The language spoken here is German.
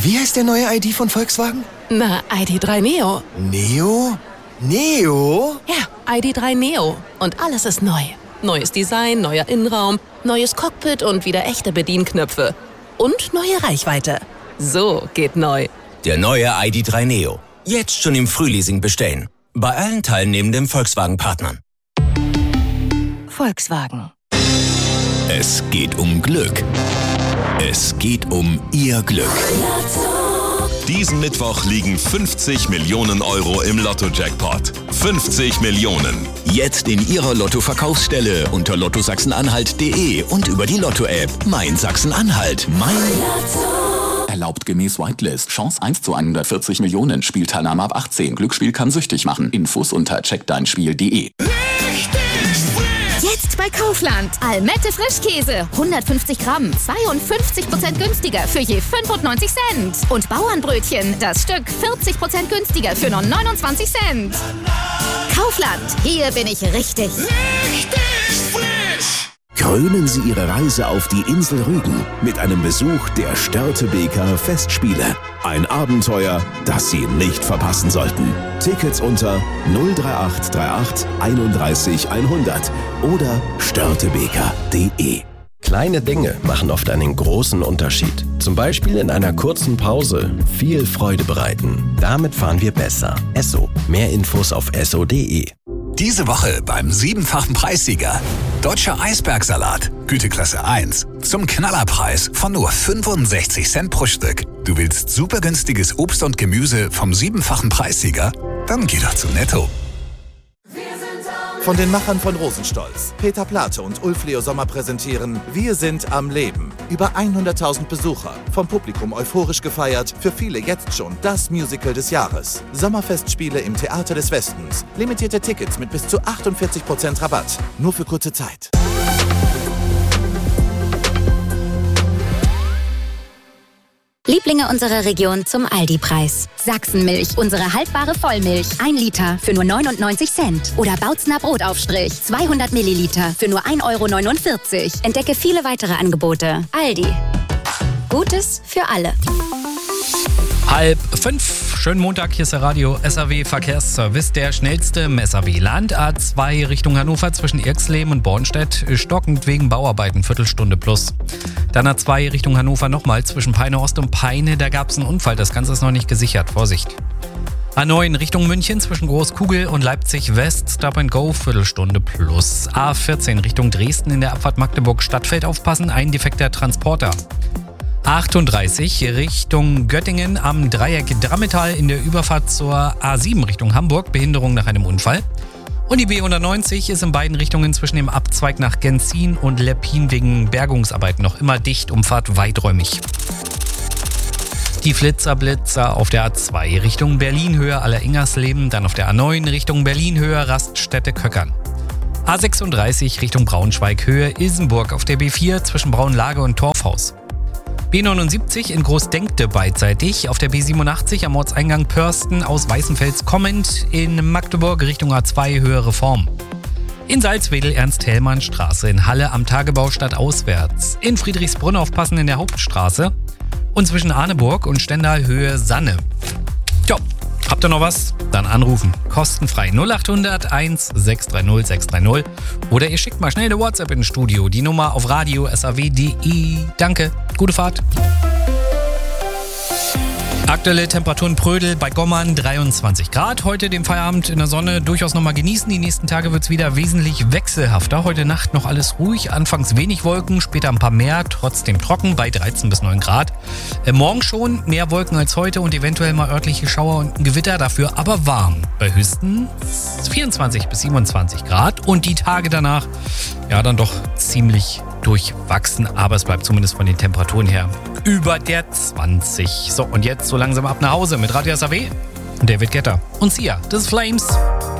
Wie heißt der neue ID von Volkswagen? Na, ID.3 Neo. Neo? Neo? Ja, ID.3 Neo. Und alles ist neu. Neues Design, neuer Innenraum, neues Cockpit und wieder echte Bedienknöpfe. Und neue Reichweite. So geht neu. Der neue ID.3 Neo. Jetzt schon im Frühleasing bestellen. Bei allen teilnehmenden Volkswagen-Partnern. Volkswagen. Es geht um Glück. Es geht um Ihr Glück. Diesen Mittwoch liegen 50 Millionen Euro im Lotto-Jackpot. 50 Millionen. Jetzt in Ihrer Lotto-Verkaufsstelle unter lottosachsen-anhalt.de und über die Lotto-App. Mein Sachsen-Anhalt. Mein Lotto. Erlaubt gemäß Whitelist. Chance 1 zu 140 Millionen. Spielteilnahme ab 18. Glücksspiel kann süchtig machen. Infos unter checkdeinspiel.de. Jetzt bei Kaufland. Almette Frischkäse. 150 Gramm. 52% günstiger für je 95 Cent. Und Bauernbrötchen. Das Stück 40% günstiger für nur 29 Cent. Kaufland. Hier bin ich richtig. Richtig frisch. Krönen Sie Ihre Reise auf die Insel Rügen mit einem Besuch der Störtebeker Festspiele. Ein Abenteuer, das Sie nicht verpassen sollten. Tickets unter 03838 31 100 oder störtebeker.de. Kleine Dinge machen oft einen großen Unterschied. Zum Beispiel in einer kurzen Pause viel Freude bereiten. Damit fahren wir besser. Esso. Mehr Infos auf esso.de. Diese Woche beim 7-fachen Preissieger. Deutscher Eisbergsalat, Güteklasse 1. Zum Knallerpreis von nur 65 Cent pro Stück. Du willst super günstiges Obst und Gemüse vom 7-fachen Preissieger? Dann geh doch zu Netto. Von den Machern von Rosenstolz, Peter Plate und Ulf Leo Sommer präsentieren Wir sind am Leben. Über 100.000 Besucher, vom Publikum euphorisch gefeiert, für viele jetzt schon das Musical des Jahres. Sommerfestspiele im Theater des Westens. Limitierte Tickets mit bis zu 48% Rabatt. Nur für kurze Zeit. Lieblinge unserer Region zum Aldi-Preis. Sachsenmilch, unsere haltbare Vollmilch. 1 Liter für nur 99 Cent. Oder Bautzner Brotaufstrich. 200 Milliliter für nur 1,49 €. Entdecke viele weitere Angebote. Aldi. Gutes für alle. 4:30. Schönen Montag, hier ist der Radio SAW Verkehrsservice. Der schnellste im SAW. Land A2 Richtung Hannover zwischen Irxleben und Bornstedt. Stockend wegen Bauarbeiten, Viertelstunde plus. Dann A2 Richtung Hannover nochmal zwischen Peine Ost und Peine. Da gab es einen Unfall, das Ganze ist noch nicht gesichert. Vorsicht. A9 Richtung München zwischen Großkugel und Leipzig West. Stop and Go, Viertelstunde plus. A14 Richtung Dresden in der Abfahrt Magdeburg Stadtfeld aufpassen. Ein defekter Transporter. 38 Richtung Göttingen am Dreieck Drammetal in der Überfahrt zur A7 Richtung Hamburg. Behinderung nach einem Unfall. Und die B190 ist in beiden Richtungen zwischen dem Abzweig nach Genzin und Leppin wegen Bergungsarbeiten noch immer dicht, Umfahrt weiträumig. Die Flitzer-Blitzer auf der A2 Richtung Berlin-Höhe Aller-Ingersleben, dann auf der A9 Richtung Berlin-Höhe Raststätte-Köckern. A36 Richtung Braunschweig-Höhe Ilsenburg auf der B4 zwischen Braunlage und Torfhaus. B79 in Großdenkte beidseitig, auf der B87 am Ortseingang Pörsten aus Weißenfels kommend, in Magdeburg Richtung A2 Höhe Reform. In Salzwedel Ernst-Hellmann-Straße, in Halle am Tagebau stadtauswärts, in Friedrichsbrunn aufpassen in der Hauptstraße und zwischen Arneburg und Stendal Höhe Sanne. Jo, habt ihr noch was? Dann anrufen. Kostenfrei 0800 1630 630 oder ihr schickt mal schnell eine WhatsApp ins Studio. Die Nummer auf radio.saw.de. Danke, gute Fahrt. Aktuelle Temperaturen Prödel bei Gommern 23 Grad. Heute den Feierabend in der Sonne durchaus nochmal genießen. Die nächsten Tage wird es wieder wesentlich wechselhafter. Heute Nacht noch alles ruhig, anfangs wenig Wolken, später ein paar mehr, trotzdem trocken bei 13 bis 9 Grad. Morgen schon mehr Wolken als heute und eventuell mal örtliche Schauer und ein Gewitter, dafür aber warm. Bei höchstens 24 bis 27 Grad und die Tage danach ja dann doch ziemlich durchwachsen, aber es bleibt zumindest von den Temperaturen her über der 20. So, und jetzt so langsam ab nach Hause mit Radio SAW und David Guetta und Sia, das ist Flames.